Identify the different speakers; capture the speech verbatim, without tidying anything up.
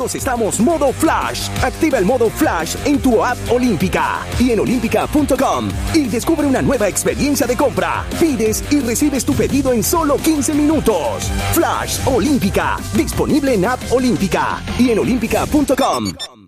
Speaker 1: Estamos modo Flash. Activa el modo Flash en tu app Olímpica y en olímpica punto com y descubre una nueva experiencia de compra. Pides y recibes tu pedido en solo quince minutos. Flash Olímpica, disponible en app Olímpica y en olímpica punto com.